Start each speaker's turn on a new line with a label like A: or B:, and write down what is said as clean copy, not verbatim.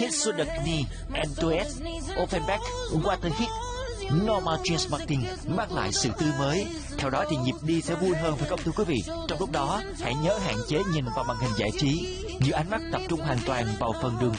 A: Hit Sugar Knee and Duet, Offenbach, Water Hit. Norma Jean Martin mang lại sự tươi mới. Theo đó thì nhịp đi sẽ vui hơn, phải không thưa quý vị? Trong lúc đó, hãy nhớ hạn chế nhìn vào màn hình giải trí, giữ ánh mắt tập trung hoàn toàn vào phần đường